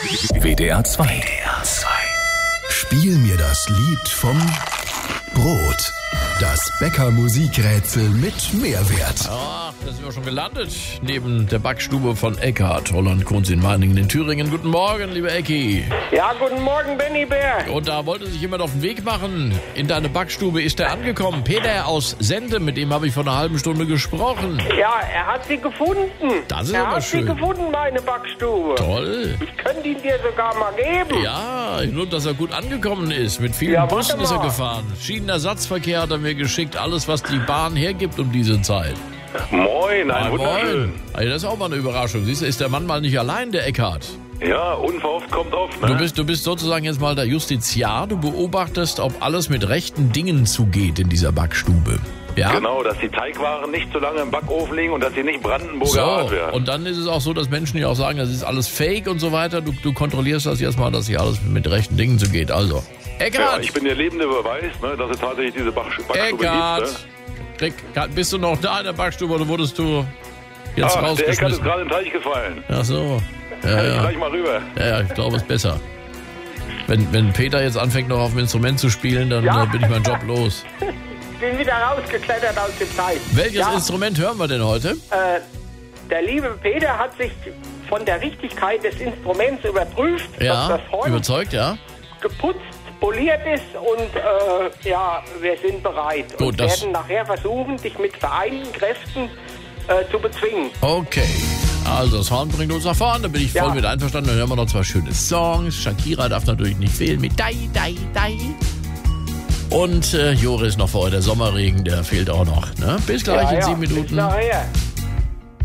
WDR 2. WDR 2. Spiel mir das Lied vom Brot. Das Bäcker-Musikrätsel mit Mehrwert. Ach, da sind wir schon gelandet. Neben der Backstube von Eckhardt, Holland-Kunz in Meiningen in Thüringen. Guten Morgen, lieber Ecki. Ja, guten Morgen, Benny Bär. Und da wollte sich jemand auf den Weg machen. In deine Backstube ist er angekommen. Peter aus Sende, mit dem habe ich vor einer halben Stunde gesprochen. Ja, er hat sie gefunden. Das ist er aber hat schön. sie gefunden, meine Backstube. Toll. Ich könnte ihn dir sogar mal geben. Ja, nur, dass er gut angekommen ist. Mit vielen Ja, warte Bussen ist er mal. gefahren. Schienenersatzverkehr hat er mir geschickt. Alles, was die Bahn hergibt um diese Zeit. Moin, ein Ah, wunderschön. moin. Also das ist auch mal eine Überraschung. Siehst du, ist der Mann mal nicht allein, der Eckhardt. Ja, unverhofft kommt oft, ne? Du bist sozusagen jetzt mal der Justiziar. Du beobachtest, ob alles mit rechten Dingen zugeht in dieser Backstube. Ja? Genau, dass die Teigwaren nicht zu lange im Backofen liegen und dass sie nicht Brandenburger So, Art werden. und dann ist es auch so, dass Menschen ja auch sagen, das ist alles Fake und so weiter. Du kontrollierst das jetzt mal, dass hier alles mit rechten Dingen zugeht. Also, Ja, Eckhardt! ich bin der lebende Beweis, ne, dass es tatsächlich diese Backstube Eckhardt! gibt. Ne? Bist du noch da in der Backstube oder wurdest du jetzt Ach, der Eckhardt ist rausgeschmissen? gerade im Teich gefallen. Ach so. Kann Ja, ich ja. gleich mal rüber. Ja, ich glaube, es ist besser. Wenn Peter jetzt anfängt, noch auf dem Instrument zu spielen, dann Ja. bin ich meinen Job los. Ich bin wieder rausgeklettert aus dem Teich. Welches ja, Instrument hören wir denn heute? Der liebe Peter hat sich von der Richtigkeit des Instruments überprüft, Ja, dass das Horn überzeugt, ja. geputzt, poliert ist und ja, wir sind bereit. Gut, und das- werden nachher versuchen, dich mit vereinten Kräften zu bezwingen. Okay. Also, das Horn bringt uns nach vorne, da bin ich voll Ja. mit einverstanden. Dann hören wir noch zwei schöne Songs. Shakira darf natürlich nicht fehlen mit Dai, Dai, Dai. Und Joris noch vor, der Sommerregen, der fehlt auch noch. Ne? Bis gleich in 7 Bis Minuten. nachher.